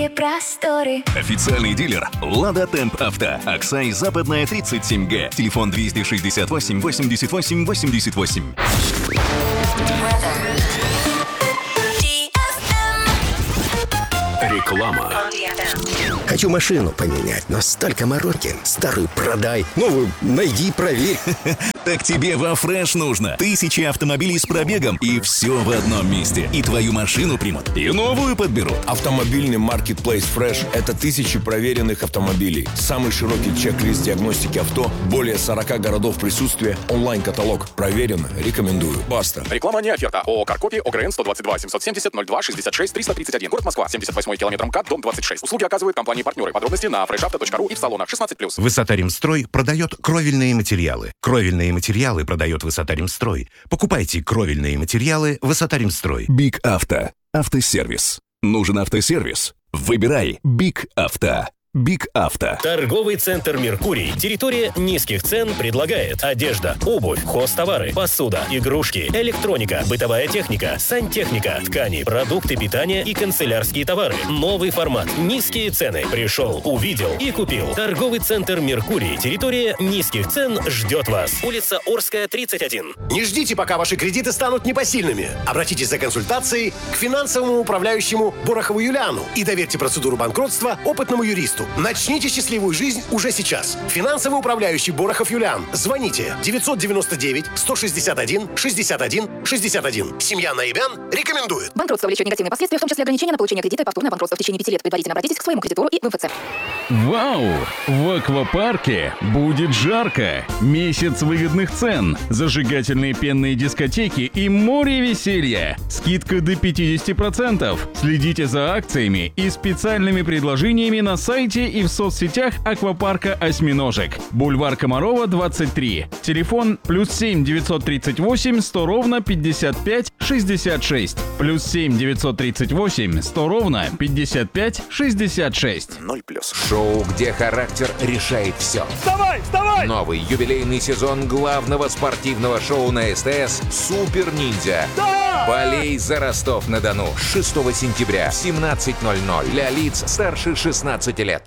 новые просторы. Официальный дилер «Лада Темп Авто». Аксай, Западная, 37Г. Телефон 268 88 88. Реклама. Хочу машину поменять, но столько мороки. Старую продай, новую найди, проверь. Так тебе во Фреш нужно. Тысячи автомобилей с пробегом, и все в одном месте. И твою машину примут, и новую подберут. Автомобильный маркетплейс Fresh – это тысячи проверенных автомобилей. Самый широкий чек-лист диагностики авто, более 40 городов присутствия, онлайн-каталог. Проверено, рекомендую. Баста. Реклама не оферта. ООО «Каркопи», ОГРН 122 770 02 66 331. Город Москва, 78 километр МКАД, дом 26. Услуги оказывают компании-партнеры. Подробности на freshauto.ru и в салонах 16+. Высота-Ремстрой продает кровельные материалы. Кровельные материалы продает Высота-Ремстрой. Покупайте кровельные материалы Высота-Ремстрой. Биг Авто. Автосервис. Нужен автосервис? Выбирай Биг Авто. Биг Авто. Торговый центр «Меркурий». Территория низких цен предлагает одежда, обувь, хозтовары, посуда, игрушки, электроника, бытовая техника, сантехника, ткани, продукты питания и канцелярские товары. Новый формат. Низкие цены. Пришел, увидел и купил. Торговый центр «Меркурий». Территория низких цен ждет вас. Улица Орская, 31. Не ждите, пока ваши кредиты станут непосильными. Обратитесь за консультацией к финансовому управляющему Борохову Юлиану и доверьте процедуру банкротства опытному юристу. Начните счастливую жизнь уже сейчас. Финансовый управляющий Борохов Юлиан. Звоните 999-161-61-61. Семья Наибян рекомендует. Банкротство влечет негативные последствия, в том числе ограничения на получение кредита и повторное банкротство в течение 5 лет. Предварительно обратитесь к своему кредитору и в МФЦ. Вау! В аквапарке будет жарко. Месяц выгодных цен, зажигательные пенные дискотеки и море веселья. Скидка до 50%. Следите за акциями и специальными предложениями на сайте и в соцсетях аквапарка «Осьминожек». Бульвар Комарова, 23. Телефон +7 938 100 ровно 55 66. +7 938 100 ровно 55 66. 0+. Шоу, где характер решает все. Вставай, вставай! Новый юбилейный сезон главного спортивного шоу на СТС «Супер Ниндзя». Да! Болей за Ростов-на-Дону. 6 сентября в 17:00 для лиц старше 16 лет.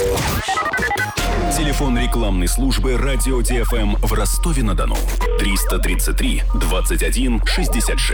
Телефон рекламной службы «Радио ТФМ» в Ростове-на-Дону. 333 21 66.